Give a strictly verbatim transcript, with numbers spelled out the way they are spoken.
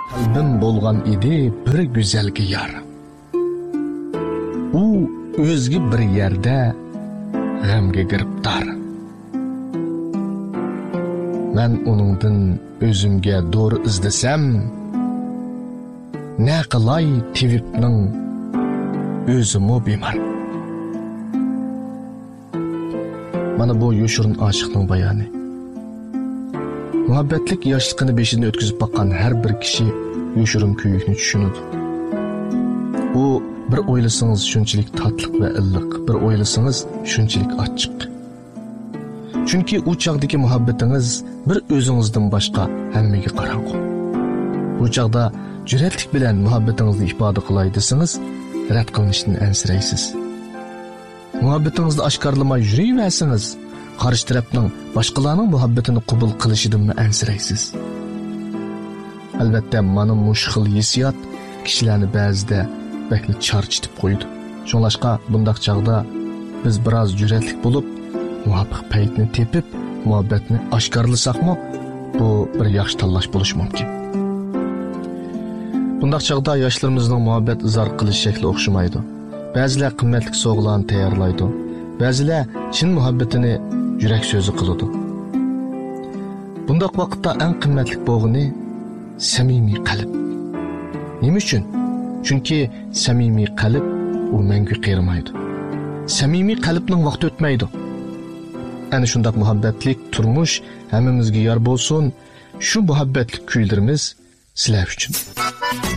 Qalbim bo'lgan edi bir go'zalga yar. U o'zga bir yerda g'amga giribdor. Men uningdan o'zimga doğru izlasam, ne qilay tevibning o'zimi bemar. Mana bu yo'shirin oshiqning bayoni. Muhabbetlik yoshligini beshidan o'tkazib baqqan har bir kishi yo'shirin kuyikni tushunadi. U bir o'ylasangiz shunchalik tatliq va illiq, bir o'ylasangiz shunchalik ochiq. Chunki u chaqdagi muhabbatingiz bir o'zingizdan boshqa hammaga qarang'u. Bu chaqda jur'atlik bilan muhabbatingizni ifoda qilay desangiz, rad qilinishdan ansiraysiz. Muhabbatingizni oshkorlamay yurayversangiz, qarshi tarafning boshqalarning muhabbatini qabul qilishidan ansiraysiz. Albatta, mana bu xil hissiyot kishilarni ba'zida bakli charchitib qo'ydi. Shunlashqa bundaq chaqda biz biroz jur'atlik bo'lib, muhabbat paytini tepib, muhabbatni oshkorlasaqmi, bu bir yaxshi tanlash bo'lishi mumkin. Bundaq chaqda yoshlarimizning muhabbat izhor qilish shakli o'xshamaydi. Ba'zilar qimmatli sovg'alarni tayyorlaydi, ba'zilar chin muhabbatini yurak so'zi qiladi. Bundaq vaqtda eng qimmatli bo'lgani samimiy qalb. Nima uchun? Chunki samimiy qalb u mangu qerimaydi. Samimiy qalbning vaqti o'tmaydi. Ana shundaq muhabbatlik turmush hammamizga yor bo'lsin. Shu muhabbatlik kuylarimiz sizlar uchun.